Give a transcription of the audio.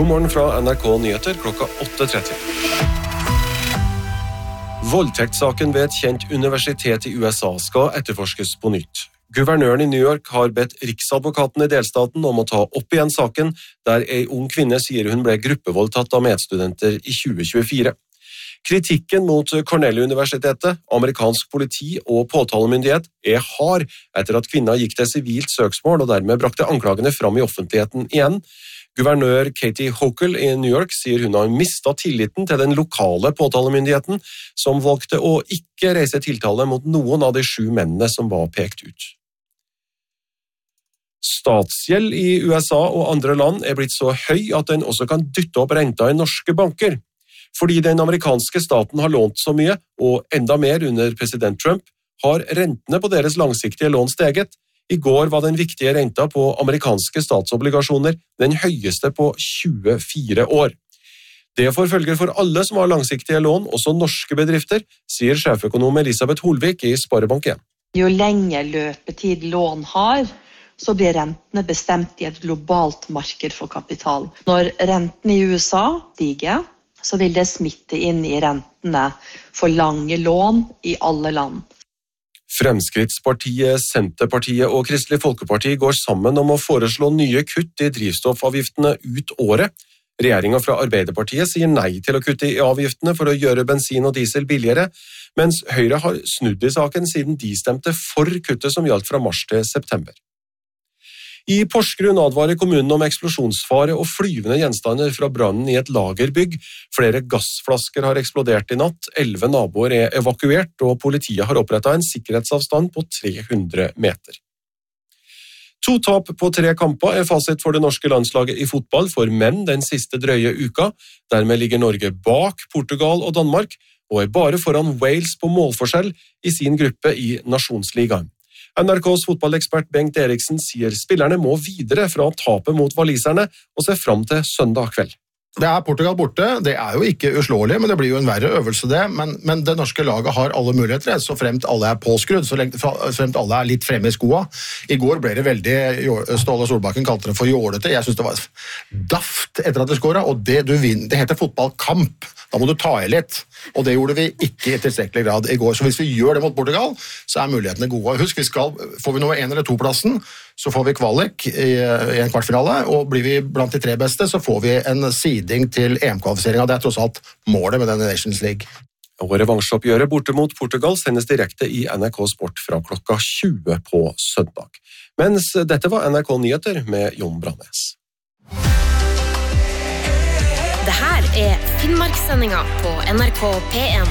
God morgen fra NRK Nyheter klokka 8:30. Voldtektssaken ved et kjent universitet i USA skal etterforskes på nytt. Guvernøren i New York har bedt riksadvokaten i delstaten om å ta opp igjen saken, der ei ung kvinne sier hun ble gruppevoldtatt av medstudenter i 2024. Kritikken mot Cornell-universitetet, amerikansk politi og påtalemyndighet hard etter at kvinna gikk til sivilt søksmål og dermed brakte anklagene fram i offentligheten igjen. Guvernør Katie Hochul i New York sier hun har mistet tilliten til den lokale påtalemyndigheten, som valgte å ikke reise tiltale mot noen av de 7 mennene som var pekt ut. Statsgjeld i USA og andre land blitt så høy at den også kan dytte opp renta i norske banker. Fordi den amerikanske staten har lånt så mye, og enda mer under president Trump, har rentene på deres langsiktige lån steget. I går var den viktige renta på amerikanske statsobligasjoner den høyeste på 24 år. Det får følger for alle som har langsiktige lån, også norske bedrifter, sier sjeføkonom Elisabeth Holvik i Sparebank 1. Jo lengre løpetid lån har, så blir rentene bestemt i et globalt marked for kapital. Når rentene i USA stiger, så vil det smitte inn i rentene for lange lån i alle land. Fremskrittspartiet, Senterpartiet og Kristelig Folkeparti går sammen om å foreslå nye kutt i drivstoffavgiftene ut året. Regjeringen fra Arbeiderpartiet sier nei til å kutte i avgiftene for å gjøre bensin og diesel billigere, mens Høyre har snudd i saken siden de stemte for kuttet som gjaldt fra mars til september. I Porsgrunn advarer kommunen om eksplosjonsfare og flyvende gjenstander fra brannen i et lagerbygg. Flere gassflasker har eksplodert i natt, 11 naboer evakuert, og politiet har opprettet en sikkerhetsavstand på 300 meter. 2 tap på 3 kamper fasit for det norske landslaget i fotball for menn den siste drøye uka. Dermed ligger Norge bak Portugal og Danmark, og bare foran Wales på målforskjell i sin gruppe i Nasjonsligaen. NRKs fotballekspert Bengt Eriksen sier spillerne må videre fra tapet mot waliserne og se fram til søndag kveld. Det Portugal borte, det jo ikke uslåelig, men det blir jo en verre øvelse det, men det norske laget har alle muligheter, så fremt alle påskrudd, så fremt alle litt fremme i skoa. I går ble det veldig, Ståle Solbakken kalte det for jålete, jeg synes det var daft etter at det skåret, og det heter fotballkamp, da må du ta i litt, og det gjorde vi ikke i tilstrekkelig grad i går, så hvis vi gjør det mot Portugal, så mulighetene gode. Husk, får vi nummer 1 eller 2 plassen, så får vi kvalik i en kvartfinale, og blir vi blant de 3 beste, så får vi en siding til EM-kvalifiseringen. Det tross alt målet med denne Nations League. Og revansjeoppgjøret borte mot Portugal sendes direkte i NRK Sport fra klokka 20 på søndag. Mens dette var NRK Nyheter med Jon Brannes. Det her Finnmarkssendinga på NRK P1.